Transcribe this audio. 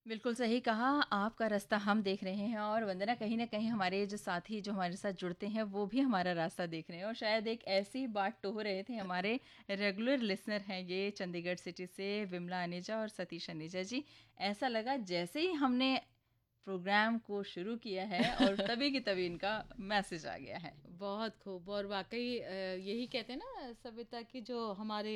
बिल्कुल सही कहा, आपका रास्ता हम देख रहे हैं और वंदना कहीं न कहीं हमारे जो साथी जो हमारे साथ जुड़ते हैं, वो भी हमारा रास्ता देख रहे हैं और शायद एक ऐसी बात टोह रहे थे हमारे रेगुलर लिसनर हैं ये चंडीगढ़ सिटी से विमला अनेजा और सतीश अनेजा जी। ऐसा लगा जैसे ही हमने प्रोग्राम को शुरू किया है और तभी की तभी इनका मैसेज आ गया है। बहुत खूब। और वाकई यही कहते हैं ना सविता की, जो हमारे